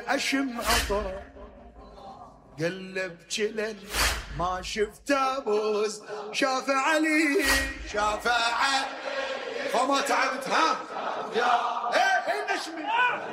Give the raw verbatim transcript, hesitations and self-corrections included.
أشم عطر قلب جلل ما شفت ابوز شاف علي شاف علي فما تعبت ها يا ايه ايه نشمي